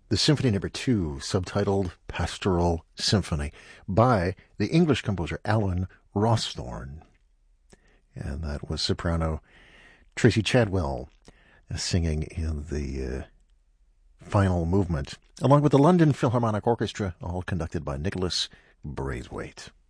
the Symphony Number 2, subtitled Pastoral Symphony, by the English composer Alan Rawsthorne. And that was soprano Tracy Chadwell singing in the final movement, along with the London Philharmonic Orchestra, all conducted by Nicholas Braithwaite.